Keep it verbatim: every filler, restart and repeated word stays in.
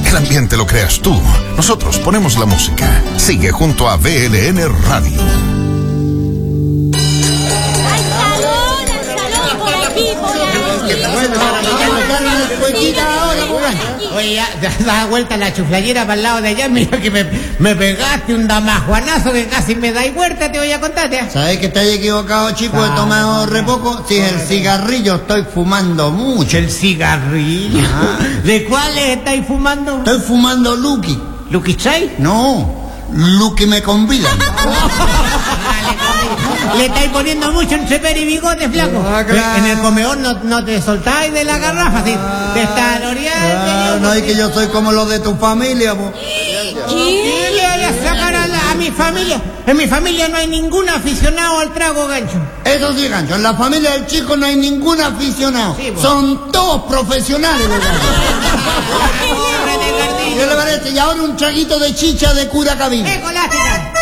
el ambiente lo creas tú. Nosotros ponemos la música. Sigue junto a V L N Radio. ¡Ay, salón, al salón, por aquí, por aquí! Oye, ya, ya da vuelta la chuflayera para el lado de allá. Mira que me, me pegaste un damajuanazo que casi me da y vuelta, te voy a contar. ¿eh? ¿Sabes que estáis equivocado, chico? He tomado re poco. Si el cigarrillo estoy fumando mucho. ¿El cigarrillo? Ah. ¿De cuáles estáis fumando? Estoy fumando Lucky. ¿Lucky Chai? No, Lucky me convidan. Le estáis poniendo mucho entre pera y bigote, flaco. Ah, claro. En el comedor no, no te soltáis de la garrafa, ¿sí? Te está Ah, no, es que yo soy como los de tu familia, po. ¿Qué le voy a sacar a, la, a mi familia? En mi familia no hay ningún aficionado al trago, gancho. Eso sí, gancho. En la familia del chico no hay ningún aficionado. Sí, po. Son todos profesionales, ¿verdad? ¿Qué le parece? Y ahora un traguito de chicha de cura cabina. ¡Eh, colástica!